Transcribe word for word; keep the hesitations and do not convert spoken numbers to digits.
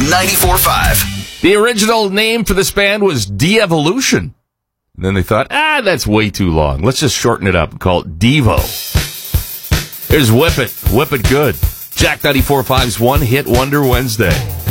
ninety-four point five. The original name for this band was De-Evolution. And then they thought, ah, that's way too long. Let's just shorten it up and call it Devo. Here's Whip It. Whip It Good. Jack ninety-four point five's One Hit Wonder Wednesday.